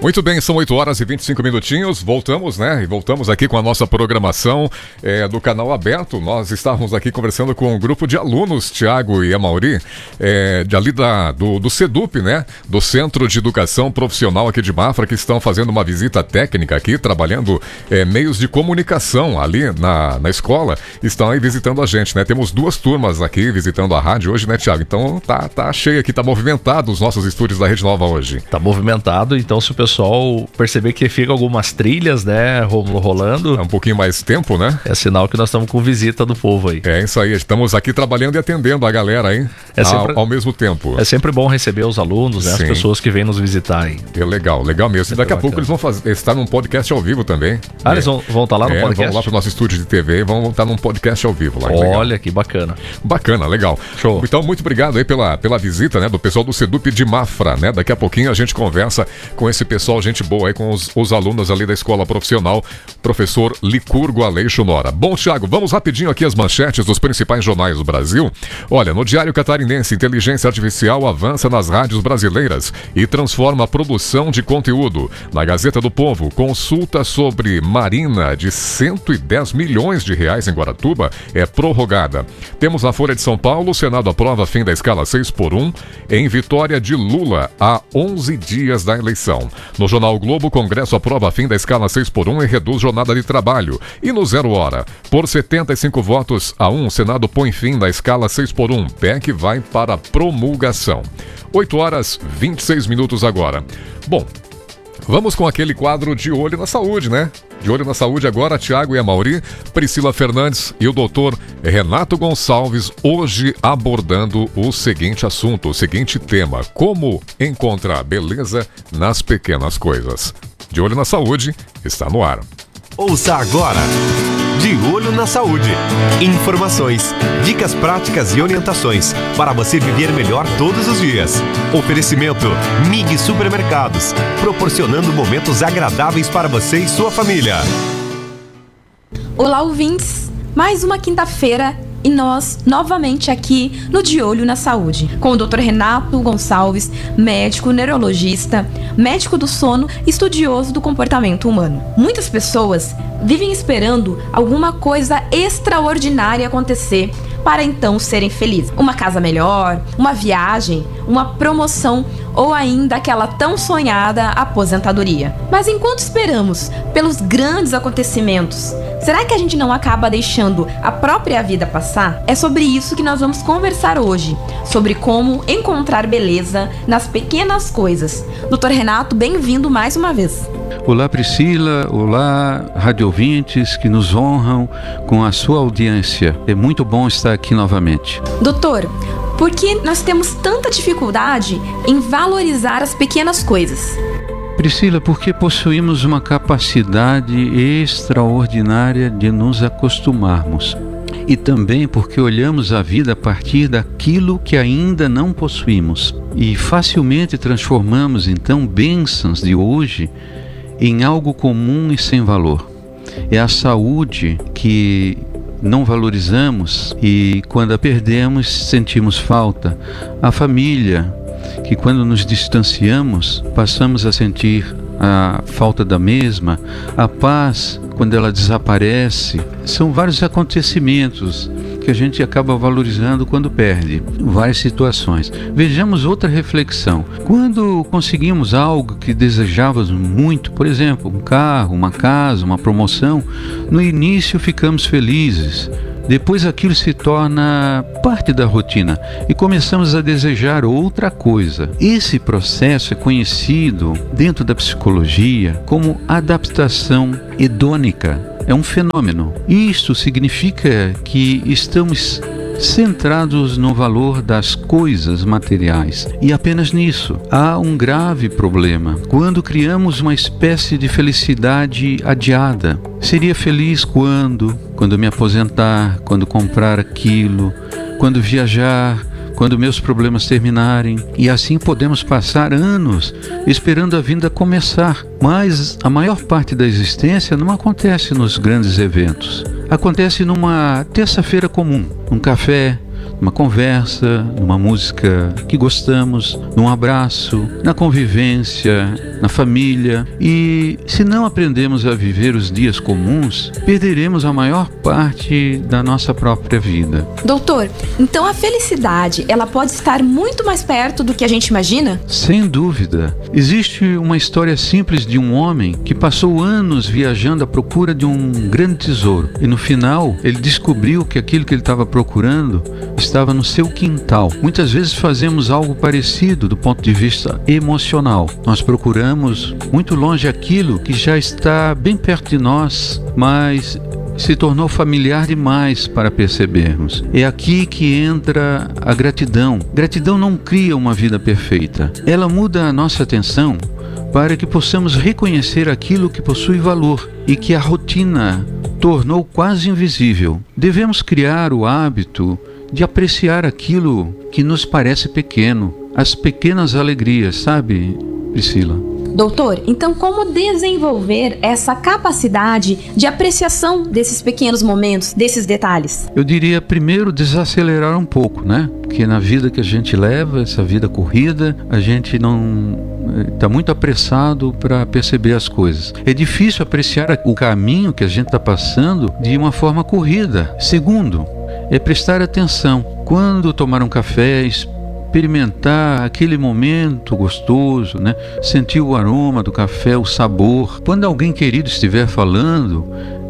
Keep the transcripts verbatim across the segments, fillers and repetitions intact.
Muito bem, são oito horas e vinte e cinco minutinhos, voltamos, né? E voltamos aqui com a nossa programação é, do Canal Aberto. Nós estávamos aqui conversando com um grupo de alunos, Tiago e Amauri, é, de ali da, do, do SEDUP, né? Do Centro de Educação Profissional aqui de Mafra, que estão fazendo uma visita técnica aqui, trabalhando é, meios de comunicação ali na, na escola. Estão aí visitando a gente, né? Temos duas turmas aqui visitando a rádio hoje, né, Tiago? Então tá, tá cheio aqui, tá movimentado os nossos estúdios da Rede Nova hoje. Tá movimentado, então se o pessoal pessoal perceber que fica algumas trilhas, né, rolando. É um pouquinho mais tempo, né? É sinal que nós estamos com visita do povo aí. É isso aí, estamos aqui trabalhando e atendendo a galera, hein? É sempre, ao, ao mesmo tempo. É sempre bom receber os alunos, né, as pessoas que vêm nos visitar aí. É legal, legal mesmo. E daqui a pouco eles vão fazer, estar num podcast ao vivo também. Ah, é. eles vão, vão estar lá no é, podcast? Vão lá pro nosso estúdio de T V e vão estar num podcast ao vivo lá. Olha, legal. Que bacana. Bacana, legal. Show. Então, muito obrigado aí pela, pela visita, né, do pessoal do SEDUP de Mafra, né? Daqui a pouquinho a gente conversa com esse pessoal, gente boa aí, com os, os alunos ali da Escola Profissional, professor Licurgo Aleixo Nora. Bom, Thiago, vamos rapidinho aqui as manchetes dos principais jornais do Brasil. Olha, no Diário Catarinense, inteligência artificial avança nas rádios brasileiras e transforma a produção de conteúdo. Na Gazeta do Povo, consulta sobre Marina de cento e dez milhões de reais em Guaratuba é prorrogada. Temos na Folha de São Paulo, o Senado aprova fim da escala seis por um em vitória de Lula há onze dias da eleição. No Jornal o Globo, o Congresso aprova fim da escala seis por um e reduz jornada de trabalho. E no Zero Hora, por setenta e cinco votos a um, o Senado põe fim da escala seis por um. P E C vai para promulgação. oito horas e vinte e seis minutos agora. Bom, vamos com aquele quadro de olho na saúde, né? De olho na saúde agora, Tiago e Amauri, Priscila Fernandes e o doutor Renato Gonçalves, hoje abordando o seguinte assunto, o seguinte tema: como encontrar beleza nas pequenas coisas. De olho na saúde, está no ar. Ouça agora, De Olho na Saúde. Informações, dicas práticas e orientações para você viver melhor todos os dias. Oferecimento M I G Supermercados, proporcionando momentos agradáveis para você e sua família. Olá, ouvintes! Mais uma quinta-feira e nós novamente aqui no De Olho na Saúde, com o doutor Renato Gonçalves, médico neurologista, médico do sono e estudioso do comportamento humano. Muitas pessoas vivem esperando alguma coisa extraordinária acontecer para então serem felizes. Uma casa melhor, uma viagem, uma promoção ou ainda aquela tão sonhada aposentadoria. Mas enquanto esperamos pelos grandes acontecimentos, será que a gente não acaba deixando a própria vida passar? É sobre isso que nós vamos conversar hoje, sobre como encontrar beleza nas pequenas coisas. doutor Renato, bem-vindo mais uma vez. Olá, Priscila, olá, rádio ouvintes que nos honram com a sua audiência. É muito bom estar aqui novamente. Doutor, por que nós temos tanta dificuldade em valorizar as pequenas coisas? Priscila, porque possuímos uma capacidade extraordinária de nos acostumarmos. E também porque olhamos a vida a partir daquilo que ainda não possuímos. E facilmente transformamos, então, bênçãos de hoje em algo comum e sem valor. É a saúde que não valorizamos e, quando a perdemos, sentimos falta. A família, que quando nos distanciamos, passamos a sentir a falta da mesma. A paz, quando ela desaparece. São vários acontecimentos que a gente acaba valorizando quando perde. Várias situações. Vejamos outra reflexão. Quando conseguimos algo que desejávamos muito, por exemplo, um carro, uma casa, uma promoção, no início ficamos felizes. Depois aquilo se torna parte da rotina e começamos a desejar outra coisa. Esse processo é conhecido dentro da psicologia como adaptação hedônica. É um fenômeno. Isto significa que estamos centrados no valor das coisas materiais. E apenas nisso. Há um grave problema. Quando criamos uma espécie de felicidade adiada. Seria feliz quando? Quando me aposentar, quando comprar aquilo, quando viajar, quando meus problemas terminarem. E assim podemos passar anos esperando a vinda começar. Mas a maior parte da existência não acontece nos grandes eventos. Acontece numa terça-feira comum, num café, numa conversa, numa música que gostamos, num abraço, na convivência, na família. E se não aprendemos a viver os dias comuns, perderemos a maior parte da nossa própria vida. Doutor, então a felicidade, ela pode estar muito mais perto do que a gente imagina? Sem dúvida. Existe uma história simples de um homem que passou anos viajando à procura de um grande tesouro. E no final, ele descobriu que aquilo que ele estava procurando estava no seu quintal. Muitas vezes fazemos algo parecido do ponto de vista emocional. Nós procuramos muito longe aquilo que já está bem perto de nós, mas se tornou familiar demais para percebermos. É aqui que entra a gratidão. Gratidão não cria uma vida perfeita. Ela muda a nossa atenção para que possamos reconhecer aquilo que possui valor e que a rotina tornou quase invisível. Devemos criar o hábito de apreciar aquilo que nos parece pequeno, as pequenas alegrias, sabe, Priscila? Doutor, então como desenvolver essa capacidade de apreciação desses pequenos momentos, desses detalhes? Eu diria primeiro desacelerar um pouco, né? Porque na vida que a gente leva, essa vida corrida, a gente não está muito apressado para perceber as coisas. É difícil apreciar o caminho que a gente está passando de uma forma corrida. Segundo, é prestar atenção. Quando tomar um café, experimentar aquele momento gostoso, né? Sentir o aroma do café, o sabor. Quando alguém querido estiver falando,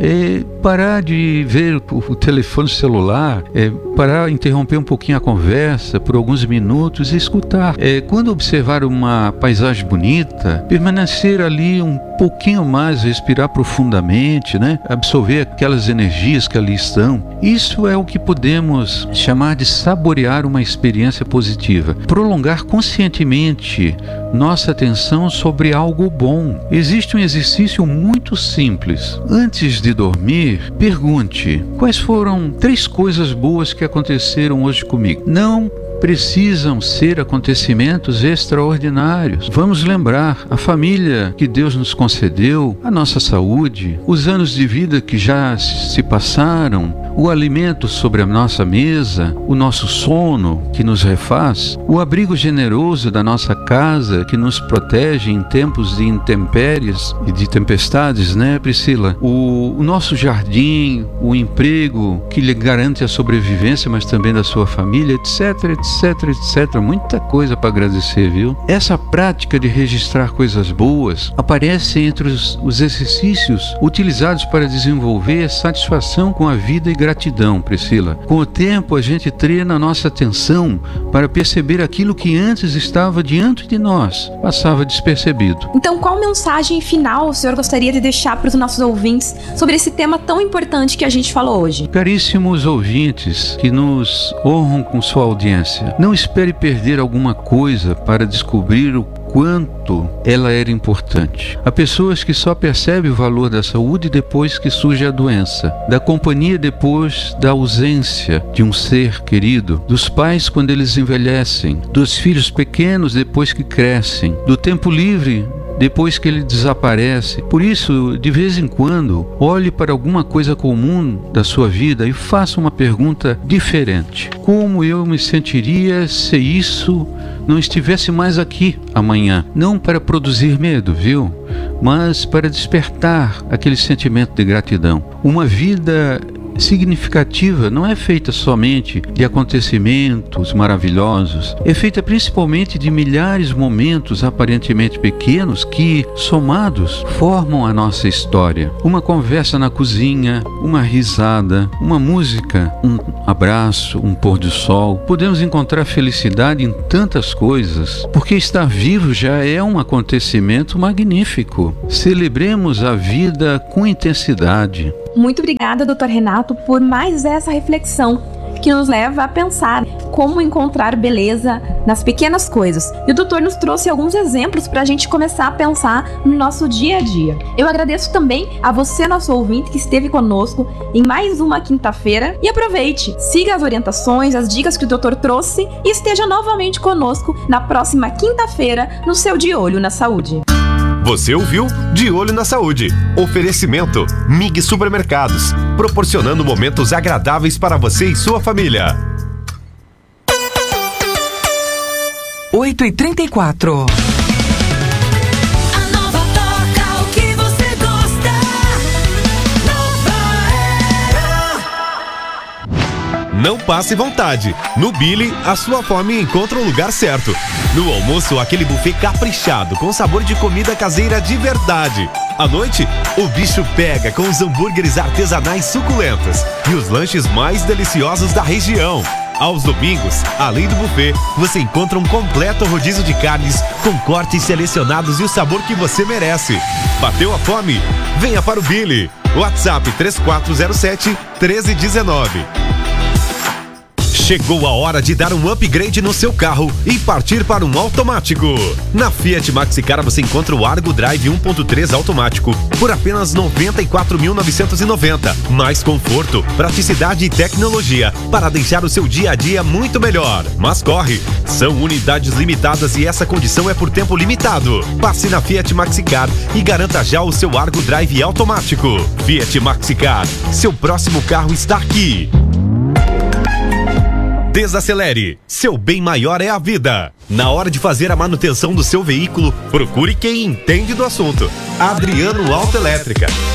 é parar de ver o, o telefone celular, é parar, interromper um pouquinho a conversa por alguns minutos e escutar. É, quando observar uma paisagem bonita, permanecer ali um pouquinho mais, respirar profundamente, né? Absorver aquelas energias que ali estão. Isso é o que podemos chamar de saborear uma experiência positiva. Prolongar conscientemente nossa atenção sobre algo bom. Existe um exercício muito simples. Antes de dormir, pergunte: quais foram três coisas boas que aconteceram hoje comigo? Não precisam ser acontecimentos extraordinários. Vamos lembrar a família que Deus nos concedeu, a nossa saúde, os anos de vida que já se passaram, o alimento sobre a nossa mesa, o nosso sono que nos refaz, o abrigo generoso da nossa casa que nos protege em tempos de intempéries e de tempestades, né, Priscila? O, o nosso jardim, o emprego que lhe garante a sobrevivência, mas também da sua família, etc, etc, etcétera. Muita coisa para agradecer, viu? Essa prática de registrar coisas boas aparece entre os, os exercícios utilizados para desenvolver satisfação com a vida e gratidão, Priscila. Com o tempo, a gente treina a nossa atenção para perceber aquilo que antes estava diante de nós, passava despercebido. Então, qual mensagem final o senhor gostaria de deixar para os nossos ouvintes sobre esse tema tão importante que a gente falou hoje? Caríssimos ouvintes que nos honram com sua audiência, não espere perder alguma coisa para descobrir o quanto ela era importante. Há pessoas que só percebem o valor da saúde depois que surge a doença, da companhia depois da ausência de um ser querido, dos pais quando eles envelhecem, dos filhos pequenos depois que crescem, do tempo livre depois que ele desaparece. Por isso, de vez em quando, olhe para alguma coisa comum da sua vida e faça uma pergunta diferente. Como eu me sentiria se isso não estivesse mais aqui amanhã? Não para produzir medo, viu? Mas para despertar aquele sentimento de gratidão. Uma vida significativa não é feita somente de acontecimentos maravilhosos, é feita principalmente de milhares de momentos aparentemente pequenos que, somados, formam a nossa história. Uma conversa na cozinha, uma risada, uma música, um abraço, um pôr do sol. Podemos encontrar felicidade em tantas coisas, porque estar vivo já é um acontecimento magnífico. Celebremos a vida com intensidade. Muito obrigada, doutor Renato, por mais essa reflexão que nos leva a pensar como encontrar beleza nas pequenas coisas. E o doutor nos trouxe alguns exemplos para a gente começar a pensar no nosso dia a dia. Eu agradeço também a você, nosso ouvinte, que esteve conosco em mais uma quinta-feira. E aproveite, siga as orientações, as dicas que o doutor trouxe e esteja novamente conosco na próxima quinta-feira no seu De Olho na Saúde. Você ouviu De Olho na Saúde. Oferecimento M I G Supermercados, proporcionando momentos agradáveis para você e sua família. oito e trinta e quatro. A nova toca o que você gosta. Nova Era. Não passe vontade. No Billy, a sua fome encontra o lugar certo. No almoço, aquele buffet caprichado, com sabor de comida caseira de verdade. À noite, o bicho pega com os hambúrgueres artesanais suculentos e os lanches mais deliciosos da região. Aos domingos, além do buffet, você encontra um completo rodízio de carnes com cortes selecionados e o sabor que você merece. Bateu a fome? Venha para o Billy. WhatsApp três quatro zero sete, um três um nove. Chegou a hora de dar um upgrade no seu carro e partir para um automático. Na Fiat Maxicar você encontra o Argo Drive um ponto três automático por apenas noventa e quatro mil novecentos e noventa. Mais conforto, praticidade e tecnologia para deixar o seu dia a dia muito melhor. Mas corre, são unidades limitadas e essa condição é por tempo limitado. Passe na Fiat Maxicar e garanta já o seu Argo Drive automático. Fiat Maxicar, seu próximo carro está aqui. Desacelere, seu bem maior é a vida. Na hora de fazer a manutenção do seu veículo, procure quem entende do assunto. Adriano Autoelétrica.